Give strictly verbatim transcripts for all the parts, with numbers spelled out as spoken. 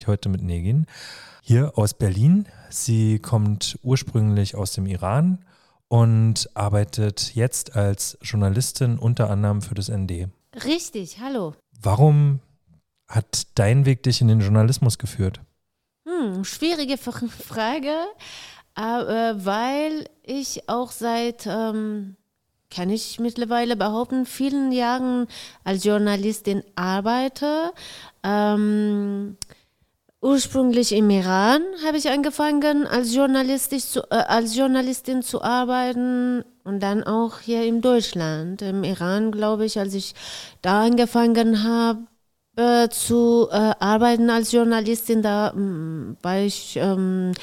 Heute mit Negin hier aus Berlin. Sie kommt ursprünglich aus dem Iran und arbeitet jetzt als Journalistin unter anderem für das N D. Richtig, hallo. Warum hat dein Weg dich in den Journalismus geführt? Hm, schwierige Frage, aber weil ich auch seit, ähm, kann ich mittlerweile behaupten, vielen Jahren als Journalistin arbeite. Ähm, Ursprünglich im Iran habe ich angefangen, als, Journalistisch zu, äh, als Journalistin zu arbeiten und dann auch hier in Deutschland. Im Iran, glaube ich, als ich da angefangen habe äh, zu äh, arbeiten als Journalistin, da mh, war ich ähm,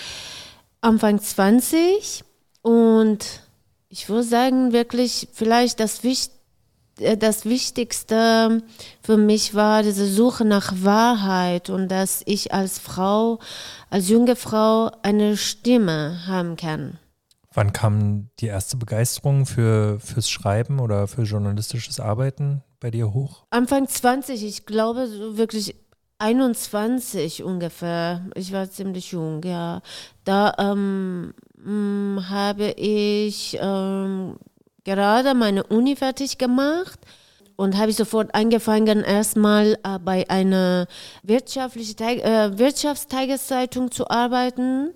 Anfang zwanzig und ich würde sagen, wirklich vielleicht das Wichtigste, Das Wichtigste für mich war diese Suche nach Wahrheit und dass ich als Frau, als junge Frau eine Stimme haben kann. Wann kam die erste Begeisterung für, fürs Schreiben oder für journalistisches Arbeiten bei dir hoch? Anfang zwanzig, ich glaube so wirklich einundzwanzig ungefähr. Ich war ziemlich jung, ja. Da ähm, mh, habe ich ähm, gerade meine Uni fertig gemacht und habe ich sofort angefangen, erstmal äh, bei einer wirtschaftlichen äh, Wirtschaftstageszeitung zu arbeiten.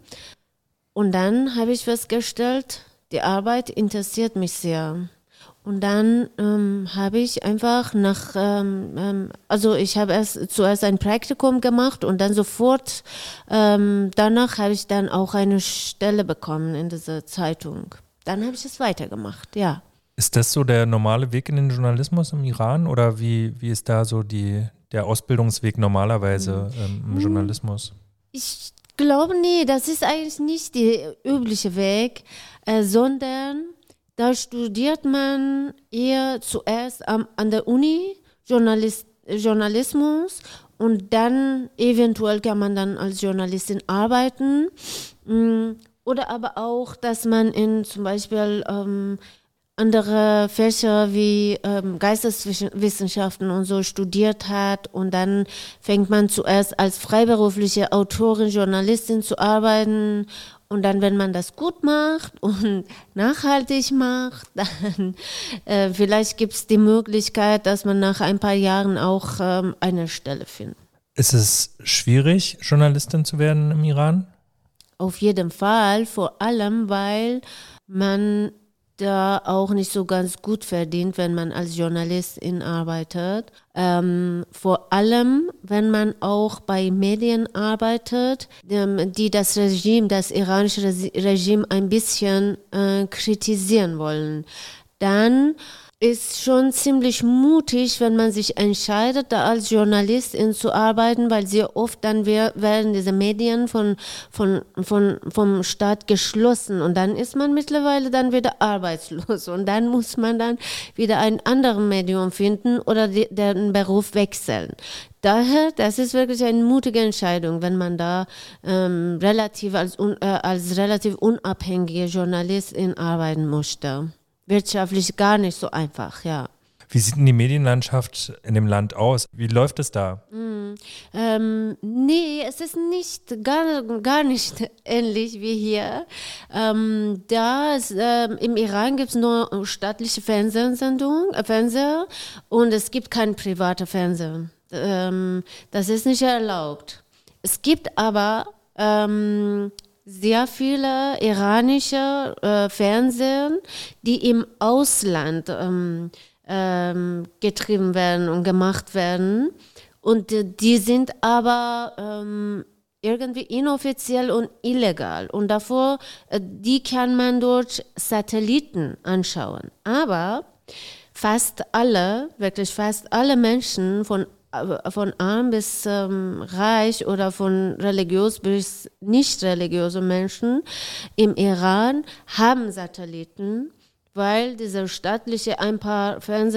Und dann habe ich festgestellt, die Arbeit interessiert mich sehr. Und dann ähm, habe ich einfach nach, ähm, ähm, also ich habe erst zuerst ein Praktikum gemacht und dann sofort ähm, danach habe ich dann auch eine Stelle bekommen in dieser Zeitung. Dann habe ich es weitergemacht, ja. Ist das so der normale Weg in den Journalismus im Iran oder wie, wie ist da so die, der Ausbildungsweg normalerweise ähm, im Journalismus? Ich glaube, nee, das ist eigentlich nicht der übliche Weg, äh, sondern da studiert man eher zuerst am, an der Uni Journalist, Journalismus und dann eventuell kann man dann als Journalistin arbeiten. Mm, Oder aber auch, dass man in zum Beispiel ähm, andere Fächer wie ähm, Geisteswissenschaften und so studiert hat und dann fängt man zuerst als freiberufliche Autorin, Journalistin zu arbeiten und dann, wenn man das gut macht und nachhaltig macht, dann äh, vielleicht gibt es die Möglichkeit, dass man nach ein paar Jahren auch ähm, eine Stelle findet. Ist es schwierig, Journalistin zu werden im Iran? Auf jeden Fall, vor allem, weil man da auch nicht so ganz gut verdient, wenn man als Journalistin arbeitet. Ähm, vor allem, wenn man auch bei Medien arbeitet, die das Regime, das iranische Regime ein bisschen äh, kritisieren wollen. Dann ist schon ziemlich mutig, wenn man sich entscheidet, da als Journalistin zu arbeiten, weil sehr oft dann werden diese Medien von, von, von, vom Staat geschlossen und dann ist man mittlerweile dann wieder arbeitslos und dann muss man dann wieder ein anderes Medium finden oder die, den Beruf wechseln. Daher, das ist wirklich eine mutige Entscheidung, wenn man da ähm, relativ als, un, äh, als relativ unabhängige Journalistin arbeiten möchte. Wirtschaftlich gar nicht so einfach, ja. Wie sieht denn die Medienlandschaft in dem Land aus? Wie läuft es da? Mm, ähm, nee, es ist nicht gar, gar nicht ähnlich wie hier. Ähm, da ist, ähm, im Iran gibt es nur staatliche Fernsehsendungen, äh, Fernseher und es gibt kein privater Fernseher. Ähm, das ist nicht erlaubt. Es gibt aber ähm, sehr viele iranische äh, Fernsehen, die im Ausland ähm, ähm, getrieben werden und gemacht werden. Und äh, die sind aber ähm, irgendwie inoffiziell und illegal. Und davor, äh, die kann man durch Satelliten anschauen. Aber fast alle, wirklich fast alle Menschen von von arm bis ähm, reich oder von religiös bis nicht religiöse Menschen im Iran haben Satelliten, weil diese staatliche ein paar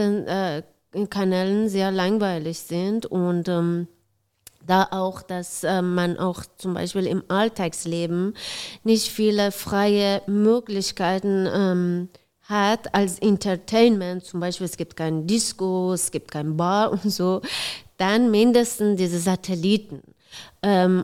Fernsehkanälen sehr langweilig sind und ähm, da auch, dass äh, man auch zum Beispiel im Alltagsleben nicht viele freie Möglichkeiten ähm, hat als Entertainment, zum Beispiel es gibt kein Disco, es gibt kein Bar und so, dann mindestens diese Satelliten. Ähm,